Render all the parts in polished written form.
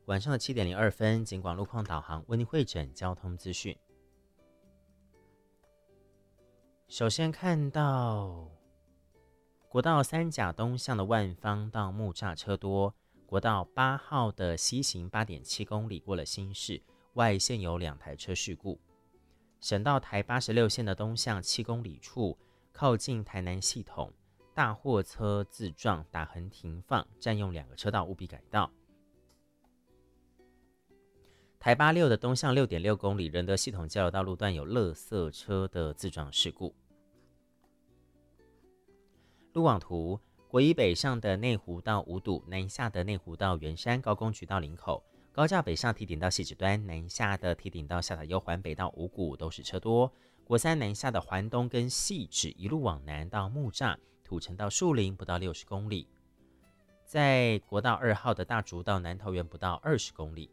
晚上的7点02分，警广路况导航为您汇整交通资讯。首先看到国道3甲东向的万芳到木栅车多，国道8号的西行 8.7 公里过了新市，外线有2台车事故。省道台86线的东向7公里处，靠近台南系统，大货车自撞打横停放，占用2个车道，务必改道。台86的东向 6.6 公里，仁德系统交流道路段有垃圾车的自撞事故。路网图，国一北上的内湖到五堵，南下的内湖到圆山，高工局到林口，高架北上提顶到汐止端，南下的提顶到下塔悠环北到五股都是车多。国三南下的环东跟汐止一路往南到木栅，土城到树林不到60公里。在国道2号的大竹到南桃园不到20公里。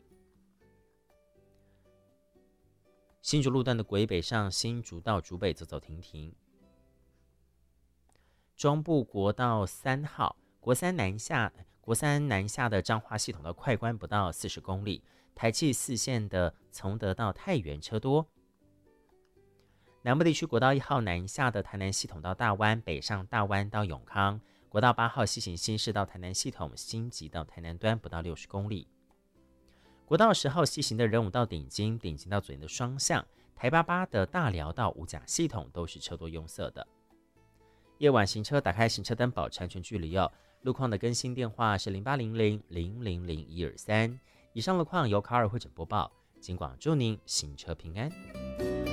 新竹路段的国一北上新竹到竹北走走停停。中部国道3号国三南下的彰化系统到快关不到40公里，台七4线的从德到太原车多。南部地区国道1号南下的台南系统到大湾，北上大湾到永康，国道8号西行新市到台南系统新集到台南端不到60公里。国道10号西行的仁武到顶金，顶金到左营的双向，台88的大寮到五甲系统都是车多拥塞的。夜晚行车打开行车灯，保持安全距离哦。路况的更新电话是0800000123。以上路况由卡尔会诊播报，警广祝您行车平安。